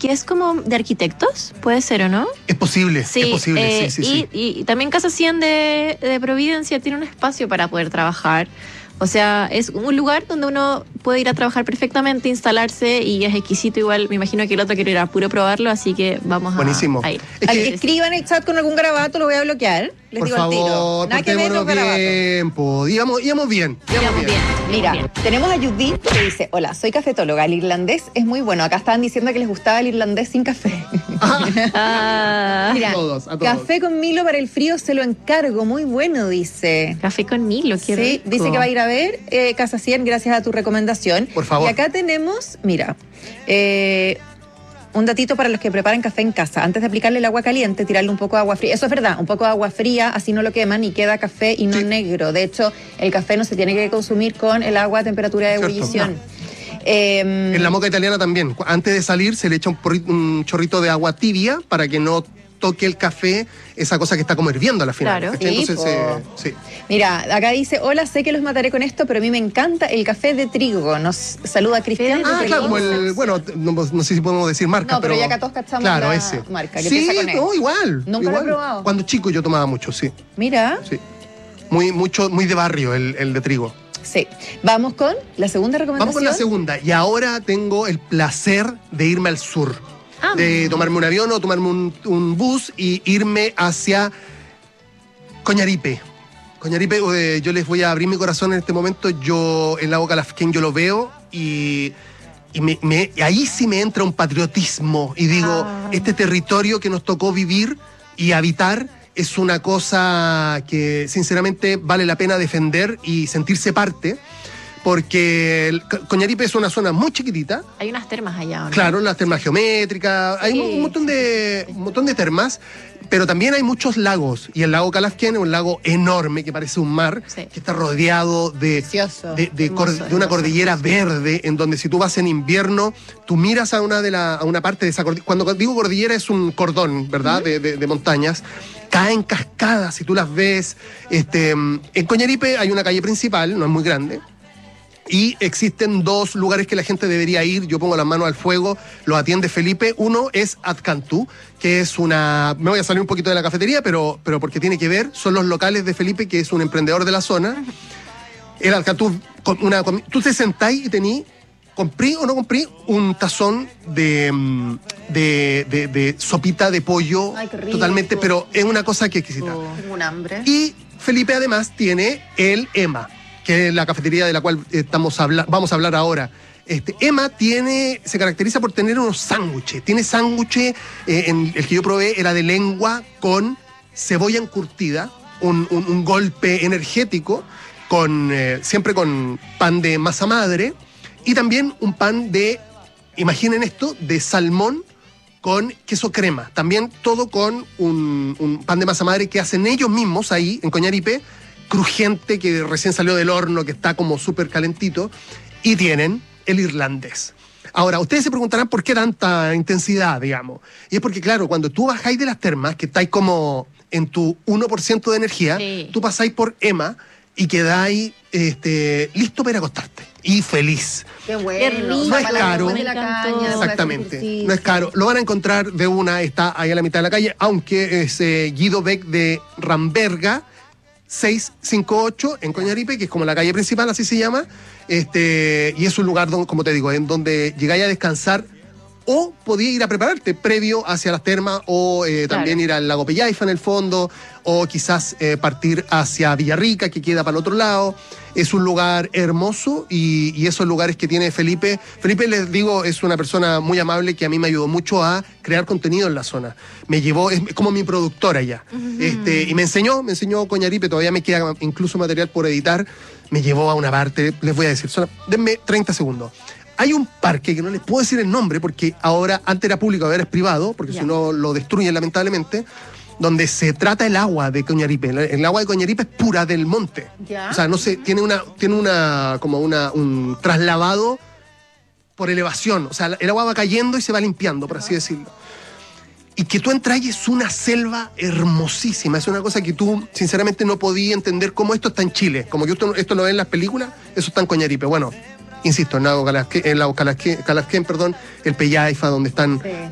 que es como de arquitectos, ¿puede ser o no? Es posible, Sí, es posible, sí. Y también Casa 100 de Providencia tiene un espacio para poder trabajar. O sea, es un lugar donde uno puede ir a trabajar perfectamente, instalarse, y es exquisito igual. Me imagino que el otro quiere ir a puro probarlo, así que vamos a ir. Es que escriban en el chat con algún garabato, lo voy a bloquear. Les por digo favor, al tiro. Nada que ver los garabatos. tiempo. Íbamos bien. Mira, tenemos a Judith que dice: hola, soy cafetóloga, el irlandés es muy bueno. Acá estaban diciendo que les gustaba el irlandés sin café. Mira, a todos. Café con Milo para el frío se lo encargo, muy bueno, dice. Café con Milo, quiero. Sí, dice que va a ir a ver Casa 100 gracias a tu recomendación. Por favor. Y acá tenemos, mira, un datito para los que preparan café en casa. Antes de aplicarle el agua caliente, tirarle un poco de agua fría. Eso es verdad, un poco de agua fría, así no lo queman y queda café y no negro. De hecho, el café no se tiene que consumir con el agua a temperatura de ebullición. En la moca italiana también. Antes de salir se le echa un chorrito de agua tibia para que no toque el café, esa cosa que está como hirviendo a la final. Claro. Entonces, sí. Mira, acá dice: hola, sé que los mataré con esto, pero a mí me encanta el café de trigo. Nos saluda Cristian. Claro, como no sé si podemos decir marca, no, pero ya acá todos cachamos la marca. Que sí, con no, igual. Nunca lo he probado. Cuando chico yo tomaba mucho, sí. Mira. Sí. Muy de barrio el de trigo. Sí. Vamos con la segunda recomendación. Vamos con la segunda. Y ahora tengo el placer de irme al sur. De tomarme un avión o tomarme un bus y irme hacia Coñaripe. Coñaripe, yo les voy a abrir mi corazón en este momento. Yo, el lago Calafquén, yo lo veo y ahí sí me entra un patriotismo. Y digo, este territorio que nos tocó vivir y habitar es una cosa que sinceramente vale la pena defender y sentirse parte. Porque Coñaripe es una zona muy chiquitita. Hay unas termas allá, ¿no? Claro, las termas geométricas, hay un montón de termas, pero también hay muchos lagos. Y el lago Calafquén es un lago enorme que parece un mar, que está rodeado de una cordillera verde, en donde si tú vas en invierno, tú miras a una parte de esa cordillera. Cuando digo cordillera es un cordón, ¿verdad? De montañas. Caen cascadas, si tú las ves. En Coñaripe hay una calle principal, no es muy grande. Y existen dos lugares que la gente debería ir. Yo pongo las manos al fuego, los atiende Felipe. Uno es Atcantú, que es me voy a salir un poquito de la cafetería, pero porque tiene que ver, son los locales de Felipe, que es un emprendedor de la zona. El Atcantú, tú te sentáis y tení, compré o no compré, un tazón de sopita de pollo. Ay, qué rico. Totalmente, pero es una cosa que exquisita. Tengo un hambre. Y Felipe además tiene el EMA, que es la cafetería de la cual vamos a hablar ahora. Emma se caracteriza por tener unos sándwiches. Tiene sándwiches, el que yo probé era de lengua con cebolla encurtida, un golpe energético, siempre con pan de masa madre, y también un pan imaginen esto, de salmón con queso crema. También todo con un pan de masa madre que hacen ellos mismos ahí en Coñaripe, crujiente, que recién salió del horno, que está como súper calentito, y tienen el irlandés. Ahora, ustedes se preguntarán por qué tanta intensidad, digamos. Y es porque, claro, cuando tú bajáis de las termas, que estáis como en tu 1% de energía, tú pasáis por Emma y quedáis listo para ir a acostarte. Y feliz. Qué bueno. Qué rico. No es caro. Exactamente. No es caro. Lo van a encontrar de está ahí a la mitad de la calle, aunque es Guido Beck de Ramberga, 658 en Coñaripe, que es como la calle principal, así se llama, y es un lugar donde, como te digo, en donde llegáis a descansar o podías ir a prepararte previo hacia las termas, o también ir al lago Pellaifa en el fondo, o quizás partir hacia Villarrica, que queda para el otro lado. Es un lugar hermoso y esos lugares que tiene Felipe. Felipe, les digo, es una persona muy amable que a mí me ayudó mucho a crear contenido en la zona. Me llevó, es como mi productora ya. Y me enseñó Coñaripe, todavía me queda incluso material por editar. Me llevó a una parte, les voy a decir, denme 30 segundos. Hay un parque que no les puedo decir el nombre porque antes era público, ahora es privado, porque si no lo destruyen lamentablemente, donde se trata el agua de Coñaripe. El agua de Coñaripe es pura del monte. O sea, no sé, tiene un traslavado por elevación. O sea, el agua va cayendo y se va limpiando, por así decirlo. Y que tú entras y es una selva hermosísima. Es una cosa que tú, sinceramente, no podías entender cómo esto está en Chile. Como que esto lo ven en las películas, eso está en Coñaripe. Bueno, insisto, en el lago Calafquén, el Pellaifa, donde están